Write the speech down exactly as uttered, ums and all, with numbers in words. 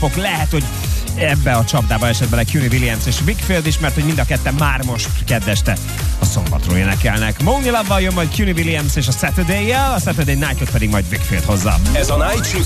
napok, lehet, hogy ebbe a csapdába esett bele Cuny Williams és Whigfield is, mert hogy mind a ketten már most keddeste a szombatról énekelnek. Money Love-val jön majd Cuny Williams és a Saturday-jel, a Saturday Night-ot pedig majd Whigfield hozzá. Ez a Night Shift